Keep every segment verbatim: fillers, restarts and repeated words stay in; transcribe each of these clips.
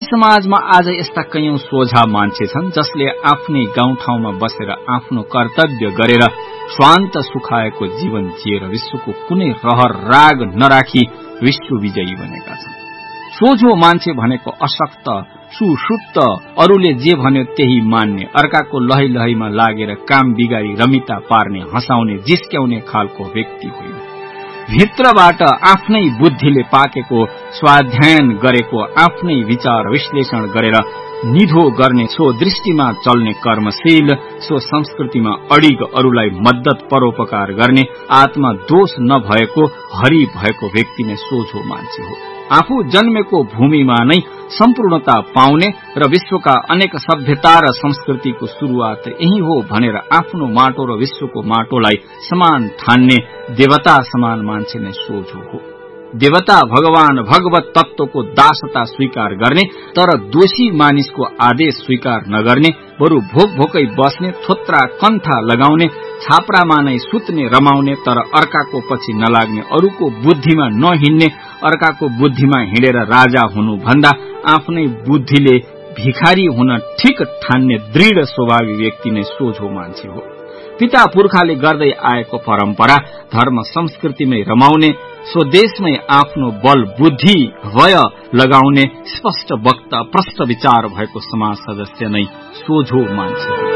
समाजमा आज यस्ता कैयौं सोझा मान्छे छन् जसले आफ्नै गाउँठाउँमा बसेर आफ्नो कर्तव्य गरेर स्वान्त सुखाएको जीवन जिएर विश्वको कुनै रहर राग नराखी विश्व विजयी बनेका छन्। सोझो मान्छे भनेको अशक्त, सुसुप्त, अरूले जे भन्यो त्यही मान्ने, अर्काको लहै लहैमा लागेर काम बिगारी रमिता पार्ने, हँसाउने, जिस्क्याउने खालको व्यक्ति होइन। भित्रबाट आफ्नै बुद्धिले पाकेको, स्वाध्यायन गरेको, आफ्नै विचार विश्लेषण गरेर निधो गर्ने, सो दृष्टिमा चल्ने, कर्मशील, सो संस्कृतिमा अडिग, अरूलाई मद्दत परोपकार गर्ने, आत्मा दोष नभएको, हरि भएको व्यक्ति नै सोझो मान्छे हो। आफू जन्मेको भूमिमा नै सम्पूर्णता पाउने र विश्वका अनेक सभ्यता र संस्कृतिको शुरूआत यही हो भनेर आफ्नो माटो र विश्वको माटोलाई समान ठान्ने देवता समान मान्छे नै सोझो हो। देवता भगवान भगवत तत्वको दासता स्वीकार गर्ने तर दोषी मानिसको आदेश स्वीकार नगर्ने, बरु भोक भोकै बस्ने, थोत्रा कन्था लगाउने, छाप्रामा नै सुत्ने रमाउने तर अर्काको पछि नलाग्ने, अरूको बुद्धिमा नहिड्ने, अर्काको बुद्धिमा हिँडेर राजा हुनु भन्दा आफ्नै बुद्धिले भिखारी हुन ठिक ठान्ने दृढ स्वभावी व्यक्ति नै सोझो मान्छे हो। पिता पुर्खाले गर्दै आएको परम्परा धर्म संस्कृतिमै रमाउने, स्वदेशमै आफ्नो बल बुद्धि भय लगाउने, स्पष्ट वक्ता प्रष्ट विचार भएको समाज सदस्य नै सोझो मान्छे हो।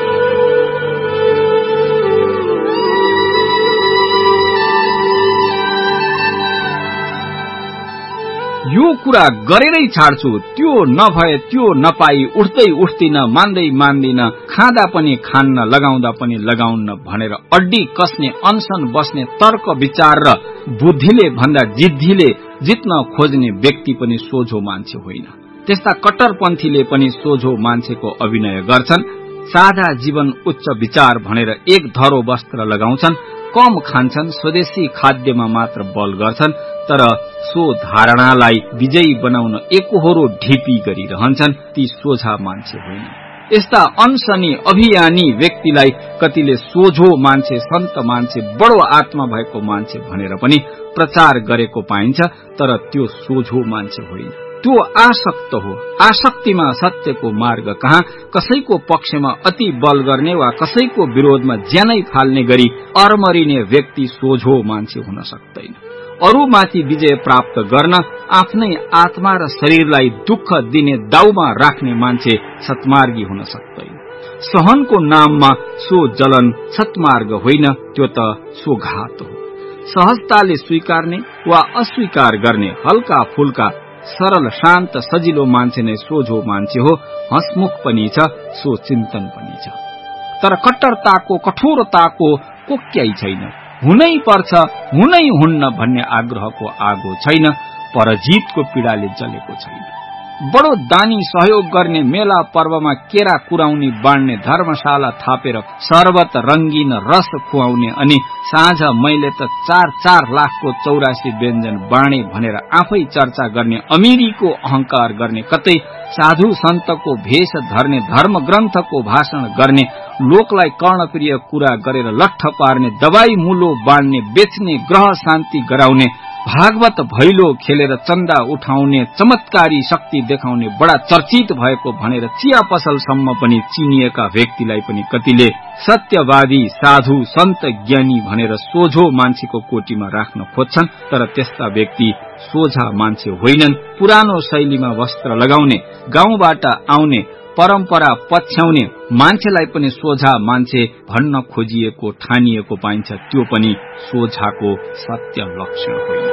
यो कुरा गरेरै छाड्छु, त्यो नभए त्यो नपाई, उठ्दै उठ्दिन, मान्दै मान्दिन, खाँदा पनि खान्न, लगाउँदा पनि लगाउन्न भनेर अड्डी कस्ने, अनसन बस्ने, तर्क विचार र बुद्धिले भन्दा जिद्दीले जित्न खोज्ने व्यक्ति पनि सोझो मान्छे होइन। त्यस्ता कट्टरपन्थीले पनि सोझो मान्छेको अभिनय गर्छन्। सादा जीवन उच्च विचार भनेर एक धरो वस्त्र लगाउँछन्, कम खान्छन्, स्वदेशी खाद्यमा मात्र बल गर्छन्, तर सो धारणालाई विजयी बनाउन एकहोरो ढिपी गरिरहन्छन्। ती सोझा मान्छे होइन। यस्ता अनसनी अभियानी व्यक्तिलाई कतिले सोझो मान्छे, सन्त मान्छे, बडो आत्मा भएको मान्छे भनेर पनि प्रचार गरेको पाइन्छ, तर त्यो सोझो मान्छे होइन। त्यो आसक्त हो। आसक्तिमा सत्यको मार्ग कहाँ, कसैको पक्षमा अति बल गर्ने वा कसैको विरोधमा ज्यानै फाल्ने गरी अर्मरिने व्यक्ति सोझो मान्छे हुन सक्दैन। अरूमाथि विजय प्राप्त गर्न आफ्नै आत्मा र शरीरलाई दुःख दिने दाउमा राख्ने मान्छे सत्मार्गी हुन सक्दैन। सहनको नाममा सो जलन सत्मार्ग होइन, त्यो त सो घात हो। सहजताले स्वीकार्ने वा अस्वीकार गर्ने, हल्का फुल्का सरल शान्त सजिलो मान्छे नै सोझो मान्छे हो। हँसमुख पनि छ, सो चिन्तन पनि छ, तर कट्टरताको कठोरताको कोक्याइ छैन। हुनै पर्छ, हुनै हुन्न भन्ने आग्रहको आगो छैन, परजितको पीडाले जलेको छैन। बडो दानी सहयोग गर्ने, मेला पर्वमा केरा कुराउने, बाँड्ने, धर्मशाला थापेर शरबत रंगीन रस खुवाउने अनि साँझ मैले त चार चार लाखको चौरासी व्यञ्जन बाँडे भनेर आफै चर्चा गर्ने, अमीरीको अहंकार गर्ने, कतै साधु सन्तको भेष धर्ने, धर्म ग्रन्थको भाषण गर्ने, लोकलाई कर्णप्रिय कुरा गरेर लट्ठ पार्ने, दबाई मूलो बाँड्ने, बेच्ने, ग्रह शान्ति गराउने, भागवत भैलो खेलेर चन्दा उठाउने, चमत्कारी शक्ति देखाउने, बडा चर्चित भएको भनेर चिया पसलसम्म पनि चिनिएका व्यक्तिलाई पनि कतिले सत्यवादी, साधु, सन्त, ज्ञानी भनेर सोझो मान्छेको कोटीमा राख्न खोज्छन्, तर त्यस्ता व्यक्ति सोझा मान्छे होइनन्। पुरानो शैलीमा वस्त्र लगाउने, गाउँबाट आउने, परम्परा पछ्याउने मान्छेलाई पनि सोझा मान्छे भन्न खोजिएको ठानिएको पाइन्छ, त्यो पनि सोझाको सत्य लक्षण होइन।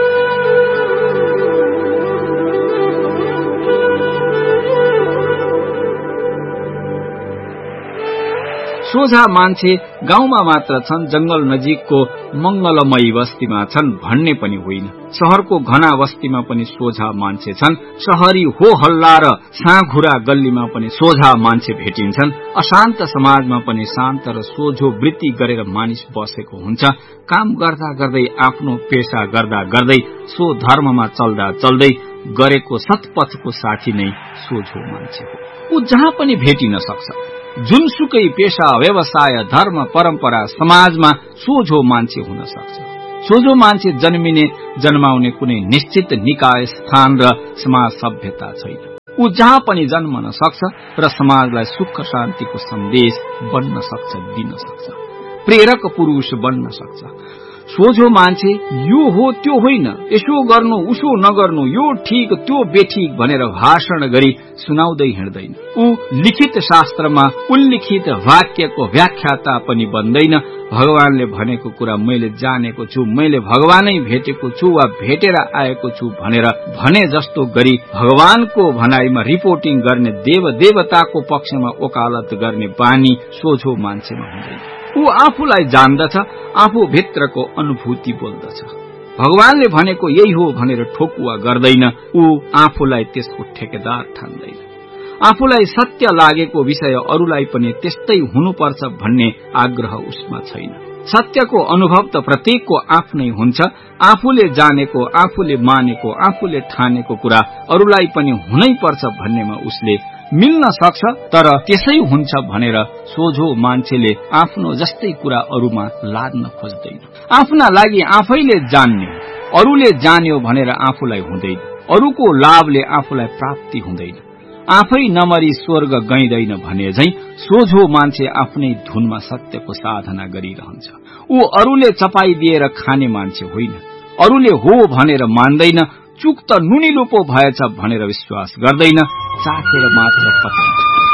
सोझा मान्छे गाउँमा मात्र छन्, जंगल नजिकको मंगलमयी बस्तीमा छन् भन्ने पनि होइन। शहरको घना बस्तीमा पनि सोझा मान्छे छन्। शहरी हो हल्ला र साँघुरा गल्लीमा पनि सोझा मान्छे भेटिन्छन्। अशान्त समाजमा पनि शान्त र सोझो वृत्ति गरेर मानिस बसेको हुन्छ। काम गर्दा गर्दै, आफ्नो पेशा गर्दा गर्दै, सो धर्ममा चल्दा चल्दै गरेको सतपथको साथी नै सोझो मान्छे हो। ऊ जहाँ पनि भेटिन सक्छ। जुनसुकै पेशा, व्यवसाय, धर्म, परम्परा, समाजमा सोझो मान्छे हुन सक्छ। सोझो मान्छे जन्मिने जन्माउने कुनै निश्चित निकाय, स्थान र समाज सभ्यता छैन। ऊ जहाँ पनि जन्मन सक्छ र समाजलाई सुख शान्तिको सन्देश बन्न सक्छ, दिन सक्छ, प्रेरक पुरुष बन्न सक्छ। सोझो मान्छे यो हो त्यो होइन, यसो गर्नु उसो नगर्नु, यो ठिक त्यो बेठिक भनेर भाषण गरी सुनाउँदै हिँड्दैन। ऊ लिखित शास्त्रमा उल्लिखित वाक्यको व्याख्याता पनि बन्दैन। भगवानले भनेको कुरा मैले जानेको छु, मैले भगवानै भेटेको छु वा भेटेर आएको छु भनेर भने जस्तो गरी भगवानको भनाइमा रिपोर्टिङ गर्ने, देव देवताको पक्षमा वकालत गर्ने बानी सोझो मान्छेमा हुँदैन। ऊ आफूलाई जान्दछ, आफू भित्रको अनुभूति बोल्दछ। भगवानले भनेको यही हो भनेर ठोकुवा गर्दैन। ऊ आफूलाई त्यसको ठेकेदार ठान्दैन। आफूलाई सत्य लागेको विषय अरूलाई पनि त्यस्तै हुनुपर्छ भन्ने आग्रह उसमा छैन। सत्यको अनुभव त प्रत्येकको आफ्नै हुन्छ। आफूले जानेको, आफूले मानेको, आफूले ठानेको कुरा अरूलाई पनि हुनै पर्छ भन्नेमा उसले मिल्न सक्छ, तर त्यसै हुन्छ भनेर सोझो मान्छेले आफ्नो जस्तै कुरा अरूमा लाद्न खोज्दैन। आफ्ना लागि आफैले जान्ने, अरूले जान्यो भनेर आफूलाई हुँदैन। अरूको लाभले आफूलाई प्राप्ति हुँदैन। आफै नमरी स्वर्ग गइँदैन भने झैं सोझो मान्छे आफ्नै धुनमा सत्यको साधना गरिरहन्छ। ऊ अरूले चपाइदिएर खाने मान्छे होइन। अरूले हो भनेर मान्दैन। चुक त नुनिलो पो भएछ भनेर विश्वास गर्दैन। चाखेर मात्र पत्याउँछ।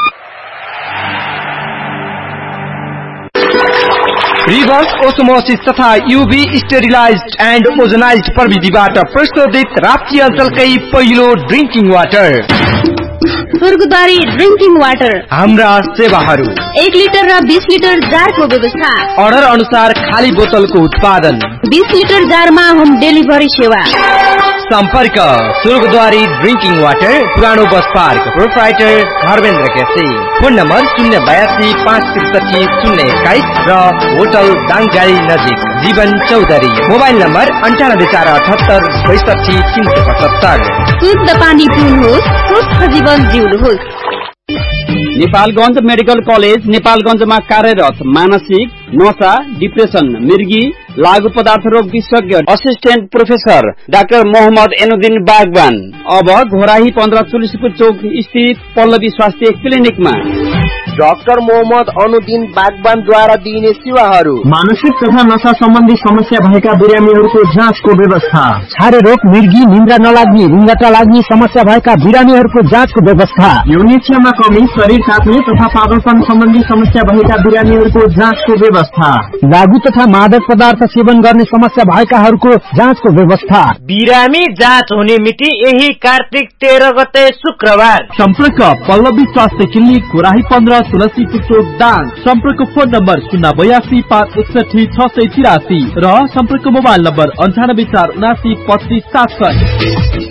रिभर्स ओस्मोसिस तथा यूभी स्टेरिलाइज्ड एन्ड ओजनाइज्ड प्रविधिबाट प्रशोधित राप्ती अञ्चलकै पहिलो ड्रिंकिङ वाटर स्वर्गद्वारी ड्रिंकिङ वाटर। हाम्रा सेवाहरू एक लिटर र बीस लिटर जारको व्यवस्था। अर्डर अनुसार खाली बोतलको उत्पादन। बीस लिटर जारमा होम डेलिभरी सेवा। सम्पर्क स्वर्गद्वारी ड्रिंकिङ वाटर, पुरानो bus park, proprietor Dharmendra KC. Phone number शून्य बयासी पाँच त्रिसठी शून्य एक्काइस र होटल दाङगाई नजिक जीवन चौधरी। मोबाइल नम्बर अन्ठानब्बे चार अठहत्तर बैसठी तीन सय पचहत्तर। शुद्ध पानी पिउनुहोस्, स्वस्थ जीवन जिउनुहोस्। नेपालगञ्ज मेडिकल कलेज नेपालगञ्जमा कार्यरत मानसिक, नशा, डिप्रेसन, मिर्गी, लागू पदार्थ रोग विशेषज्ञ असिस्टेन्ट प्रोफेसर डाक्टर मोहम्मद एनुद्दिन बागवान अब घोराही पन्ध्र तुलसीपुर चौक स्थित पल्लवी स्वास्थ्य क्लिनिकमा डाक्टर मोहम्मद अनुद्दिन बागवानद्वारा दिइने सेवाहरू: मानसिक तथा नशा सम्बन्धी समस्या भएका बिरामीहरूको जाँचको व्यवस्था, छारे रोग, मिर्गी, निन्द्रा नलाग्ने, रुङ्गटा लाग्ने समस्या भएका बिरामीहरूको जाँचको व्यवस्था, यौनिक्षमा कमी, शरीर काट्ने तथा पागलपन सम्बन्धी समस्या भएका बिरामीहरूको जाँचको व्यवस्था, लागू तथा मादक पदार्थ सेवन गर्ने समस्या भएकाहरूको जाँचको व्यवस्था। बिरामी जाँच हुने मिति यही कार्तिक तेह्र गते शुक्रबार। सम्पर्क पल्लवी स्वास्थ्य क्लिनिक घोराही पन्ध्र तुलसीपुर चोक दाङ। सम्पर्क फोन नम्बर शून्य बयासी पाँच एकसठी छ सय तिरासी र सम्पर्क मोबाइल नम्बर अन्ठानब्बे चार उनासी पच्चिस सात सय।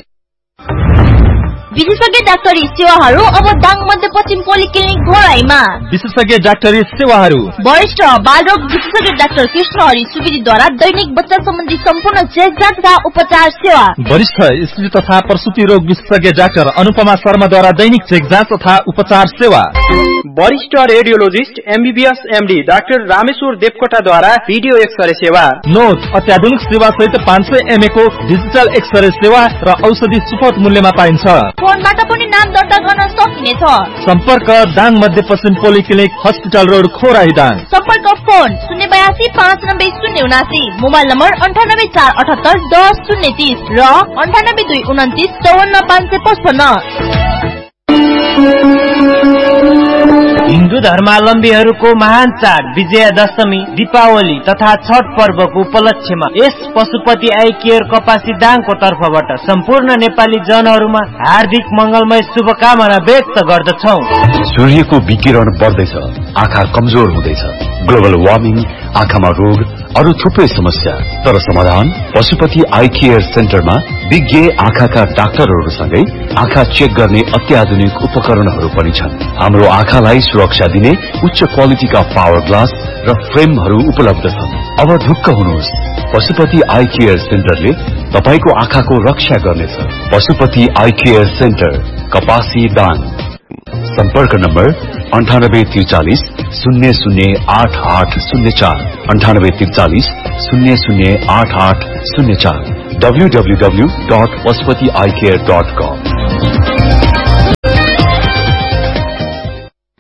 विशेषज्ञ डाक्टरी सेवाहरू अब दाङ मध्यपश्चिम पोलिक्लिनिक घोराईमा। विशेषज्ञ डाक्टरी सेवाहरू: वरिष्ठ बालरोग विशेषज्ञ डाक्टर कृष्ण हरि सुवेदीद्वारा दैनिक बच्चा सम्बन्धी सम्पूर्ण चेक जाँच तथा उपचार सेवा। वरिष्ठ स्त्री तथा प्रसूति रोग विशेषज्ञ डाक्टर अनुपमा शर्माद्वारा दैनिक चेक जाँच तथा उपचार सेवा। वरिष्ठ radiologist MBBS MD doctor Rameshwar देवकोटाद्वारा video x-ray सेवा। नोट अत्याधुनिक सेवा सहित पाँच सय एमए को डिजिटल एक्सरे सेवा र औषधि सुपथ मूल्यमा पाइन्छ। फोनबाट पनि नाम दर्ता गर्न सकिनेछ। सम्पर्क दाङ मध्यपश्चिम पोलिक्लिनिक हस्पिटल रोड खोराही दाङ। सम्पर्क फोन शून्य बयासी पाँच नब्बे शून्य उनासी। मोबाइल नम्बर अन्ठानब्बे चार अठहत्तर दस शून्य तीस र अन्ठानब्बे दुई उन्तिस चौवन्न पाँच सय पचपन्न। हिन्दू धर्मावलम्बीहरूको महान चाड विजयादशमी, दीपावली तथा छठ पर्वको उपलक्ष्यमा यस पशुपति आई केयर कपासी दाङको तर्फबाट सम्पूर्ण नेपाली जनहरूमा हार्दिक मंगलमय शुभकामना व्यक्त गर्दछौ। सूर्यको विकिरण बढ्दैछ, आँखा कमजोर हुँदैछ, ग्लोबल वार्मिङ, आँखामा रोग, अरू थुप्रै समस्या। तर समाधान पशुपति आई केयर सेन्टरमा विज्ञ आँखाका डाक्टरहरूसँगै आँखा चेक गर्ने अत्याधुनिक उपकरणहरू पनि छन्। हाम्रो आँखालाई सुरक्षा दिने उच्च क्वालिटीका पावर ग्लास र फ्रेमहरू उपलब्ध छन्। अब ढुक्क हुनुहोस्, पशुपति आई केयर सेन्टरले तपाईको आँखाको रक्षा गर्नेछ। पशुपति आई केयर सेन्टर, कपासी दाङ। सम्पर्क नम्बर अन्ठानब्बे त्रिचालिस शून्य शून्य आठ आठ शून्य चार अन्ठानब्बे त्रिचालिस शून्य शून्य आठ आठ शून्य चार W W W dot Pashupati I care dot com.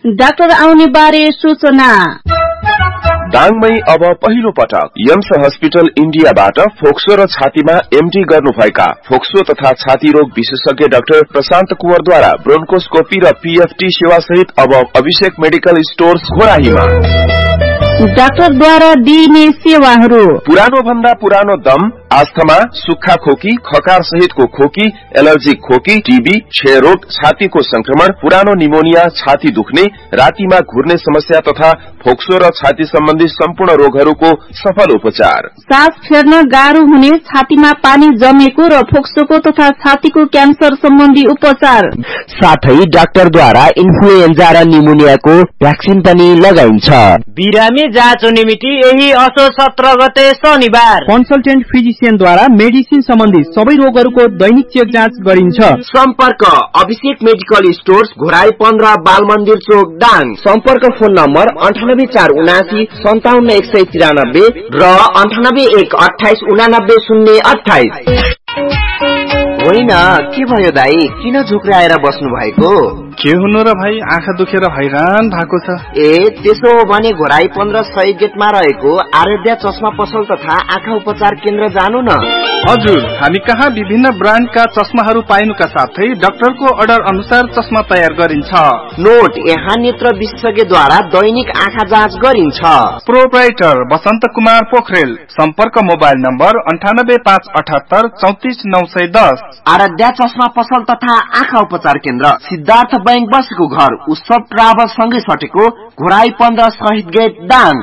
Doctor आउने बारे सूचना। दाङमै अब पहिलो पटक यम्स हस्पिटल इन्डियाबाट फोक्सो र छातीमा एमडी गर्नुभएका फोक्सो तथा छाती रोग विशेषज्ञ डाक्टर प्रशान्त कुँवरद्वारा ब्रोन्कोस्कोपी र पीएफटी सेवा सहित अब अभिषेक मेडिकल स्टोर्स घोराहीमा डाक्टरद्वारा दिइने सेवाहरू पुरानो भन्दा पुरानो दम, आस्थमा, सुक्खा खोकी, खकार सहितको खोकी, एलर्जिक खोकी, टीबी, क्षयरोग, छातीको संक्रमण, पुरानो निमोनिया, छाती दुख्ने, रातिमा घुर्ने समस्या तथा फोक्सो र छाती सम्बन्धी सम्पूर्ण रोगहरूको सफल उपचार। सास फेर्न गाह्रो हुने, छातीमा पानी जमेको र फोक्सोको तथा छातीको क्यान्सर सम्बन्धी उपचार। साथै डाक्टरद्वारा इन्फ्लुएन्जा र निमोनियाको भ्याक्सिन पनि लगाइन्छ। बिरामी जाँच हुने मिति यही असोज सत्र गते शनिबार। कन्सल्टेन्ट फिजिसियनद्वारा मेडिसिन सम्बन्धी सबै रोगहरूको दैनिक चेक जाँच गरिन्छ। सम्पर्क अभिषेक मेडिकल स्टोर्स घोराई पन्ध्र बाल मन्दिर चोक दाङ। सम्पर्क फोन नम्बर अन्ठानब्बे चार उनासी सन्ताउन्न एक सय तिरानब्बे र अन्ठानब्बे एक अठाइस उनानब्बे शून्य अठाइस। होइन के भयो दाई, किन झुक्राएर बस्नु भएको? के हुनु र भाइ, आँखा दुखेर हैरान भएको छ। ए त्यसो हो भने घोराई पन्ध्र सय गेटमा रहेको आराध्या चस्मा पसल तथा आँखा उपचार केन्द्र जानु न। हजुर, हामी कहाँ विभिन्न ब्रान्डका चस्माहरू पाइनुका साथै डाक्टरको अर्डर अनुसार चस्मा तयार गरिन्छ। नोट, यहाँ नेत्र विशेषज्ञद्वारा दैनिक आँखा जाँच गरिन्छ। प्रोप्राइटर बसन्त कुमार पोखरेल। सम्पर्क मोबाइल नम्बर अन्ठानब्बे पाँच अठहत्तर चौतिस नौ सय दस। आराध्या चस्मा पसल तथा आँखा उपचार केन्द्र सिद्धार्थ बैंक बसेको घर उत्सव ट्राभल सँगै सटेको घोराई पन्ध्र शहीद गेट दाङ।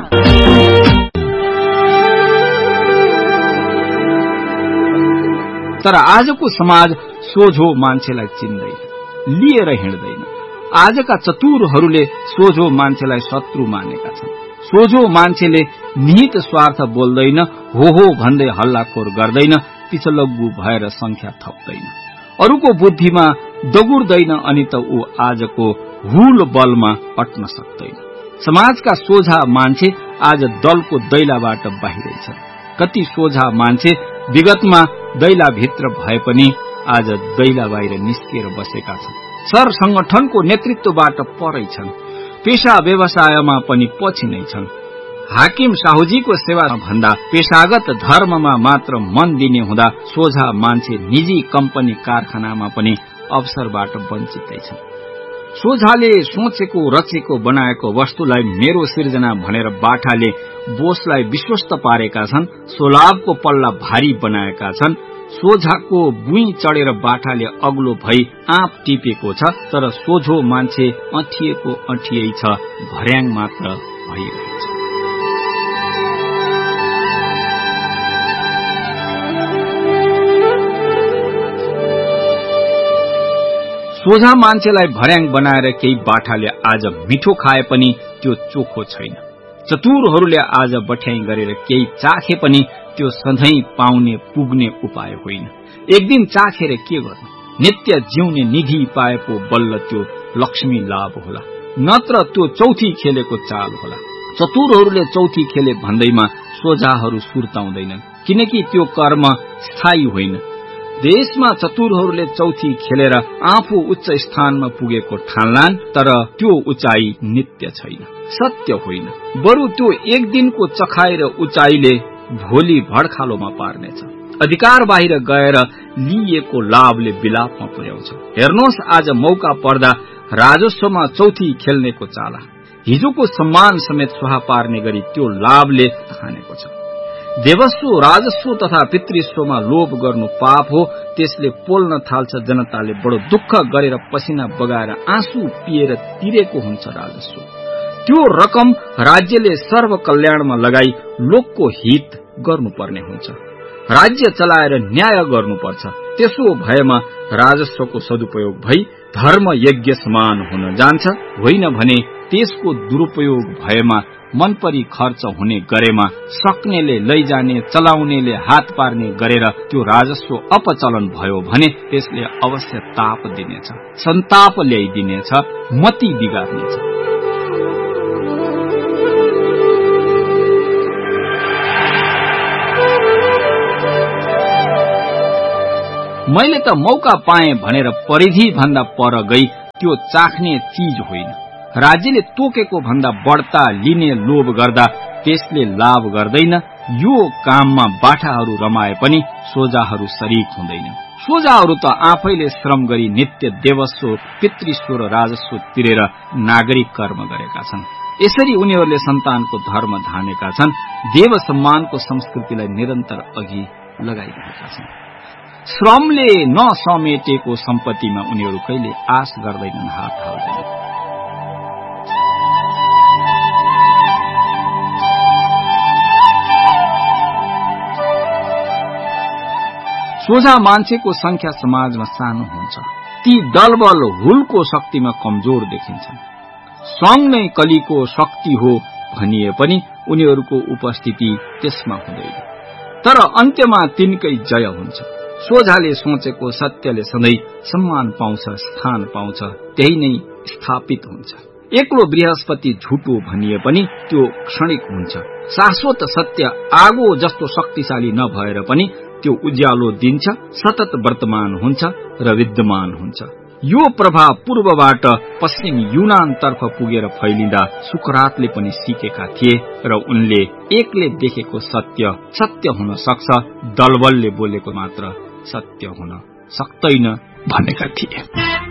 तर आजको समाज सोझो मान्छेलाई चिन्दैन, लिएर हिँड्दैन। आजका चतुरहरूले सोझो मान्छेलाई शत्रु मानेका छन्। सोझो मान्छेले निहित स्वार्थ बोल्दैन, हो हो भन्दै हल्लाखोर गर्दैन, पिछलग्गु भएर संख्या थप्दैन, अरूको बुद्धिमा दगुर्दैन, अनि त ऊ आजको हुल बलमा अट्न सक्दैन। समाजका सोझा मान्छे आज दलको दैलाबाट बाहिरै छन्। कति सोझा मान्छे विगतमा दैलाभित्र भए पनि आज दैला बाहिर निस्किएर बसेका छन्। सर संगठनको नेतृत्वबाट परै छन्, पेशा व्यवसायमा पनि पछि नै छन्। हाकिम साहुजीको सेवा भन्दा पेशागत धर्ममा मात्र मन दिने हुँदा सोझा मान्छे निजी कम्पनी कारखानामा पनि अवसरबाट वञ्चितै छन्। सोझाले सोचेको रचेको बनाएको वस्तुलाई मेरो सिर्जना भनेर बाठाले बोसलाई विश्वस्त पारेका छन्। सोलाबको पल्ला भारी बनाएका छन्। सोझाको बुई चढेर बाठाले अग्लो भई आँप टिपेको छ, तर सोझो मान्छे अठिएको अठियै छ, भर्याङ मात्र भइरहेछ। सोझा मान्छेलाई भर्याङ बनाएर केही बाठाले आज मिठो खाए पनि त्यो चोखो छैन। चतुरहरूले आज बठ्याई गरेर केही चाखे पनि त्यो सधैँ पाउने पुग्ने उपाय होइन। एक दिन चाखेर के गर्नु, नित्य जिउने निधि पाए पो बल्ल त्यो लक्ष्मी लाभ होला, नत्र त्यो चौथी खेलेको चाल होला। चतुरहरूले चौथी खेले भन्दैमा सोझाहरू सुर्ताउँदैनन्, किनकि त्यो कर्म स्थायी होइन। देशमा चतुरहरूले चौथी खेलेर आफू उच्च स्थानमा पुगेको ठान्लान्, तर त्यो उचाइ नित्य छैन, सत्य होइन। बरु त्यो एक दिनको चखाइ र उचाइले भोलि भड्खालोमा पार्नेछ। अधिकार बाहिर गएर लिएको लाभले विलापमा पुर्याउँछ। हेर्नुहोस्, आज मौका पर्दा राजस्वमा चौथी खेल्नेको चाला, हिजोको सम्मान समेत सुहा पार्ने गरी त्यो लाभले खानेको छ। देवस्व, राजस्व तथा पितृस्वमा लोभ गर्नु पाप हो। त्यसले पोल्न थाल्छ। जनताले बडो दुःख गरेर पसिना बगाएर आँसु पिएर तिरेको हुन्छ राजस्व। त्यो रकम राज्यले सर्वकल्याणमा लगाई लोकको हित गर्नुपर्ने हुन्छ। राज्य चलाएर न्याय गर्नुपर्छ। त्यसो भएमा राजस्वको सदुपयोग भई धर्म यज्ञ समान हुन जान्छ। होइन भने त्यसको दुरुपयोग भएमा मनपरी खर्च हुने गरेमा सक्नेले लैजाने, चलाउनेले हात पार्ने गरेर त्यो राजस्व अपचलन भयो भने त्यसले अवश्य ताप दिनेछ, सन्ताप ल्याइदिनेछ, मति बिगार्नेछ। मैले त मौका पाएँ भनेर परिधि भन्दा पर गई त्यो चाख्ने चीज होइन, राज्यले तोकेको भन्दा बढ्ता लिने लोभ गर्दा त्यसले लाभ गर्दैन। यो काममा बाठाहरू रमाए पनि सोझाहरू शरीक हुँदैन। सोझाहरू त आफैले श्रम गरी नित्य देवस्व, पितृस्व र राजस्व तिरेर नागरिक कर्म गरेका छन्। यसरी उनीहरूले सन्तानको धर्म धानेका छन्। देव सम्मानको संस्कृतिलाई निरन्तर अघि लगाइरहेका छन्। श्रमले नसमेटेको सम्पत्तिमा उनीहरू कहिले आश गर्दैनन्, हात हाल्दैनन्। सोझा मान्छेको संख्या समाजमा सानो हुन्छ। ती दलबल हुलको शक्तिमा कमजोर देखिन्छन्। संघ नै कलीको शक्ति हो भनिए पनि उनीहरूको उपस्थिति त्यसमा हुँदैन। तर अन्त्यमा तिनकै जय हुन्छ। सोझाले सोचेको सत्यले सधैँ सम्मान पाउँछ, स्थान पाउँछ, त्यही नै स्थापित हुन्छ। एक्लो बृहस्पति झुटो भनिए पनि त्यो क्षणिक हुन्छ। शाश्वत सत्य आगो जस्तो शक्तिशाली नभएर पनि त्यो उज्यालो दिन्छ, सतत वर्तमान हुन्छ र विद्यमान हुन्छ। यो प्रभाव पूर्वबाट पश्चिम युनानतर्फ पुगेर फैलिँदा सुकरातले पनि सिकेका थिए र उनले एकले देखेको सत्य सत्य हुन सक्छ, दलबलले बोलेको मात्र सत्य हुन सक्दैन भनेका थिए।